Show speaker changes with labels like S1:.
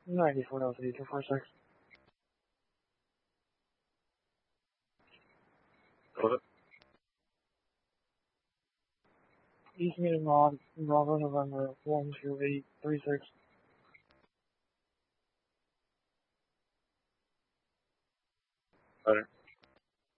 S1: 94 Delta 246.
S2: Over.
S1: East meeting log, Bravo November 12836.
S2: Better.